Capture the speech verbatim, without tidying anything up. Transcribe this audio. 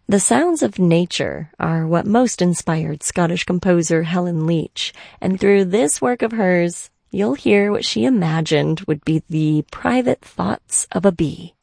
The sounds of nature are what most inspired Scottish composer Helen Leach, and through this work of hers, you'll hear what she imagined would be the private thoughts of a bee.